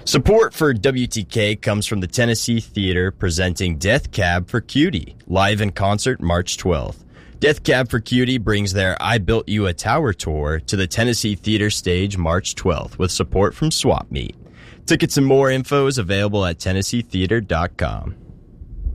Support for WTK comes from the Tennessee Theater presenting Death Cab for Cutie, live in concert March 12th. Death Cab for Cutie brings their I Built You a Tower tour to the Tennessee Theater stage March 12th with support from Swap Meet. Tickets and more info is available at TennesseeTheater.com.